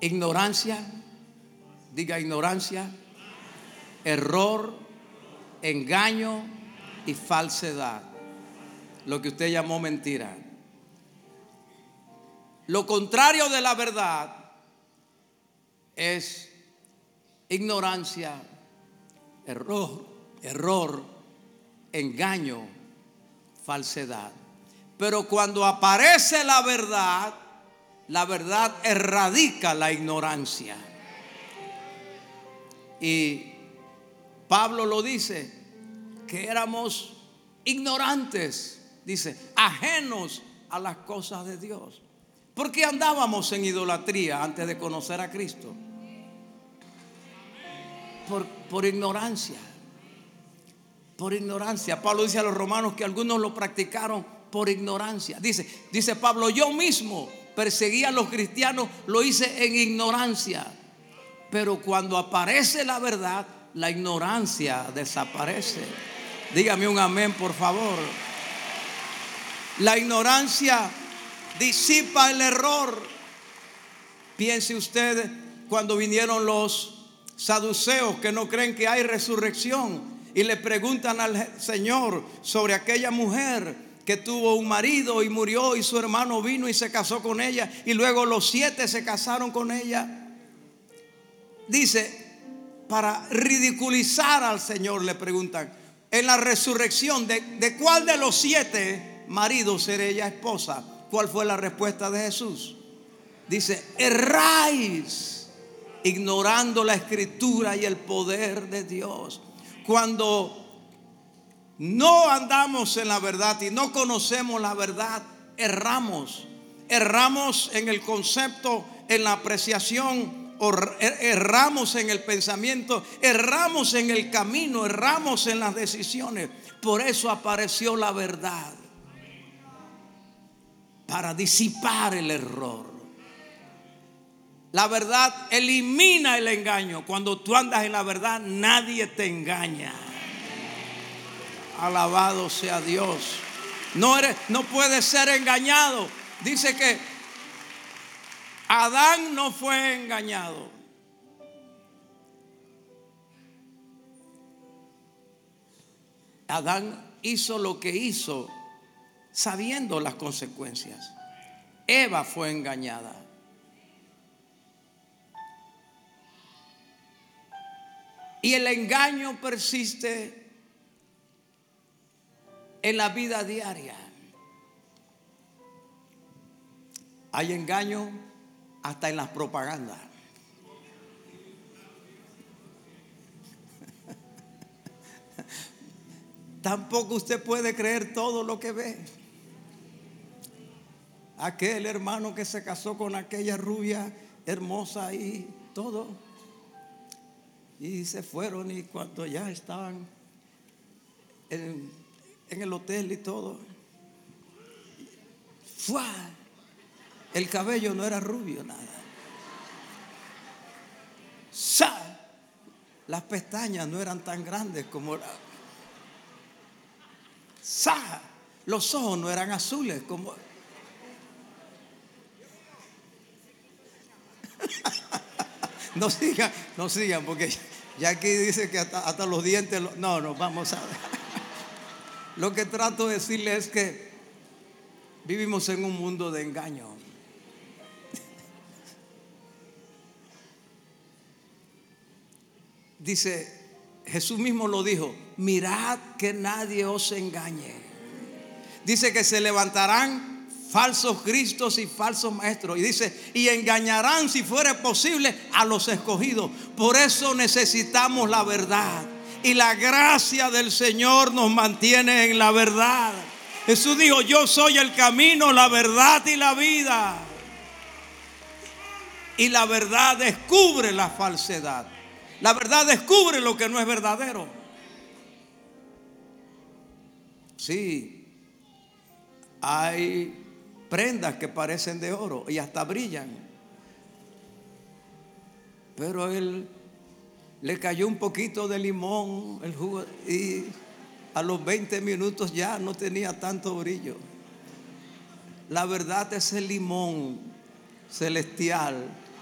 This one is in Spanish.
Ignorancia, diga ignorancia, error, engaño y falsedad. Lo que usted llamó mentira. Lo contrario de la verdad es ignorancia, error, engaño, falsedad. Pero cuando aparece la verdad erradica la ignorancia. Y Pablo lo dice, que éramos ignorantes, dice, ajenos a las cosas de Dios. ¿Por qué andábamos en idolatría antes de conocer a Cristo? Por ignorancia. Por ignorancia. Pablo dice a los romanos que algunos lo practicaron por ignorancia. Dice Pablo, yo mismo perseguía a los cristianos, lo hice en ignorancia. Pero cuando aparece la verdad, la ignorancia desaparece. Dígame un amén, por favor. La ignorancia disipa el error. Piense usted cuando vinieron los saduceos que no creen que hay resurrección y le preguntan al Señor sobre aquella mujer que tuvo un marido y murió y su hermano vino y se casó con ella y luego los 7 se casaron con ella. Dice, para ridiculizar al Señor le preguntan, en la resurrección, ¿de cuál de los 7 maridos será ella esposa? ¿Cuál fue la respuesta de Jesús? Dice, erráis ignorando la escritura y el poder de Dios. Cuando no andamos en la verdad y no conocemos la verdad, erramos. Erramos en el concepto, en la apreciación, erramos en el pensamiento, erramos en el camino, erramos en las decisiones. Por eso apareció la verdad, para disipar el error. La verdad elimina el engaño. Cuando tú andas en la verdad, nadie te engaña. Alabado sea Dios. No puedes ser engañado. Dice que Adán no fue engañado. Adán hizo lo que hizo sabiendo las consecuencias. Eva fue engañada. Y el engaño persiste en la vida diaria. Hay engaño hasta en las propagandas. Tampoco usted puede creer todo lo que ve. Aquel hermano que se casó con aquella rubia hermosa y todo. Y se fueron y cuando ya estaban en el hotel y todo, ¡fua! El cabello no era rubio, nada. ¡Sa! Las pestañas no eran tan grandes como ¡sa! Los ojos no eran azules como no sigan porque ya aquí dice que hasta los dientes no, vamos a ver. Lo que trato de decirles es que vivimos en un mundo de engaño. Dice, Jesús mismo lo dijo, mirad que nadie os engañe. Dice que se levantarán falsos cristos y falsos maestros. Y dice, y engañarán si fuere posible a los escogidos. Por eso necesitamos la verdad. Y la gracia del Señor nos mantiene en la verdad. Jesús dijo, yo soy el camino, la verdad y la vida. Y la verdad descubre la falsedad. La verdad descubre lo que no es verdadero. Sí, hay prendas que parecen de oro y hasta brillan. Pero él le cayó un poquito de limón, el jugo, y a los 20 minutos ya no tenía tanto brillo. La verdad es el limón celestial